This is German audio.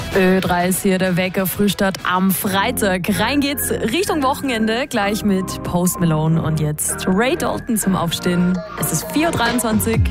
Ö3 ist hier der Wecker, Frühstart am Freitag. Rein geht's Richtung Wochenende, gleich mit Post Malone und jetzt Ray Dalton zum Aufstehen. Es ist 4:23 Uhr.